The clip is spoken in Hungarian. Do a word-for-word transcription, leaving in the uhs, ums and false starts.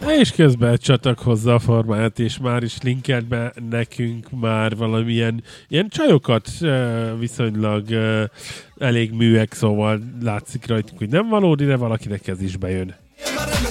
És közben csatak hozzá a formát, és már is linkelt be nekünk már valamilyen ilyen csajokat viszonylag elég műek, szóval látszik rajtuk, hogy nem valódi, de valakinek ez is bejön.